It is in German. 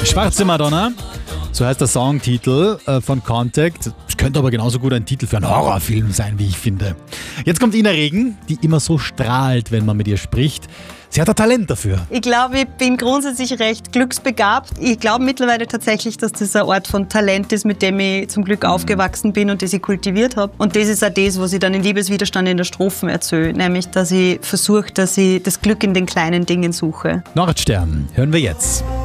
Schwarze Madonna, so heißt der Songtitel von Contact. Es könnte aber genauso gut ein Titel für einen Horrorfilm sein, wie ich finde. Jetzt kommt Ina Regen, die immer so strahlt, wenn man mit ihr spricht. Sie hat ein Talent dafür. Ich glaube, ich bin grundsätzlich recht glücksbegabt. Ich glaube mittlerweile tatsächlich, dass das eine Art von Talent ist, mit dem ich zum Glück aufgewachsen bin und das ich kultiviert habe. Und das ist auch das, was ich dann in Liebeswiderstand in der Strophen erzähle. Nämlich, dass ich versuche, dass ich das Glück in den kleinen Dingen suche. Nordstern hören wir jetzt.